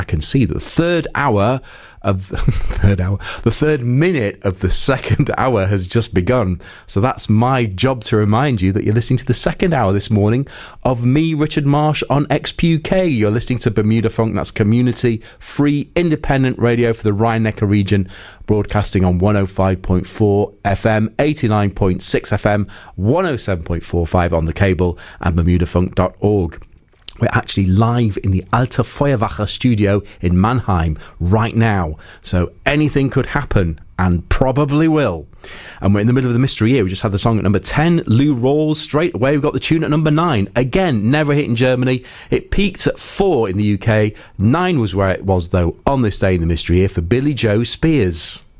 I can see that the third minute of the second hour has just begun. So that's my job to remind you that you're listening to the second hour this morning of me, Richard Marsh, on XPUK. You're listening to Bermuda Funk. That's community, free, independent radio for the Rhine-Neckar region, broadcasting on 105.4 FM, 89.6 FM, 107.45 on the cable, and bermudafunk.org. We're actually live in the Alte Feuerwache studio in Mannheim right now. So anything could happen, and probably will. And we're in the middle of the mystery year. We just had the song at number 10, Lou Rawls. Straight away, we've got the tune at number 9. Again, never hit in Germany. It peaked at 4 in the UK. 9 was where it was, though, on this day in the mystery year for Billy Joe Spears.